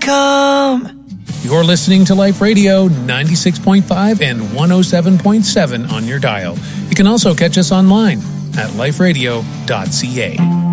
come. You're listening to Life Radio 96.5 and 107.7 on your dial. You can also catch us online at liferadio.ca.